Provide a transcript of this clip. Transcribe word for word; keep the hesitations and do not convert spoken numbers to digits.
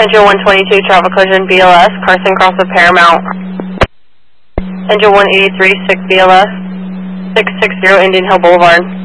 Engine one twenty-two, travel collision, B L S, Carson Cross of Paramount. Engine one eighty-three, six B L S, six sixty Indian Hill Boulevard.